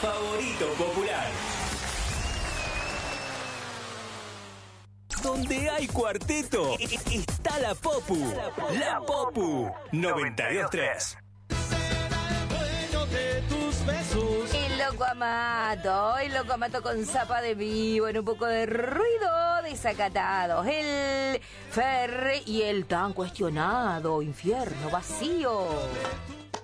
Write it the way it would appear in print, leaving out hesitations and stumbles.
favorito popular. Donde hay cuarteto, está la Popu. La Popu 92.3. El loco amato con zapa de vivo, en un poco de ruido desacatado. El Ferre y el tan cuestionado infierno vacío.